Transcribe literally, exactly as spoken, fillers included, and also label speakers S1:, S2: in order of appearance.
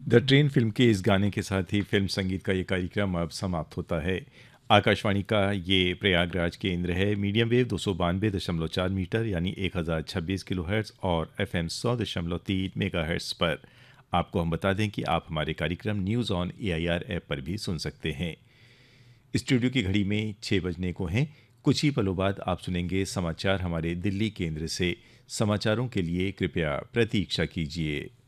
S1: The train film के इस गाने के साथ ही फिल्म संगीत का ये कार्यक्रम अब समाप्त होता है। आकाशवाणी का ये प्रयागराज केंद्र है। मीडियम वेव दो सौ बानवे दशमलव चार मीटर यानी एक हज़ार छब्बीस किलो हर्ट्ज़ और एफ एम सौ दशमलव तीन मेगा हर्ट्ज़ पर। आपको हम बता दें कि आप हमारे कार्यक्रम news on A I R app पर भी सुन सकते हैं। स्टूडियो की घड़ी में छः बजने को हैं। कुछ ही पलों बाद आप सुनेंगे समाचार हमारे दिल्ली केंद्र से। समाचारों के लिए कृपया प्रतीक्षा कीजिए।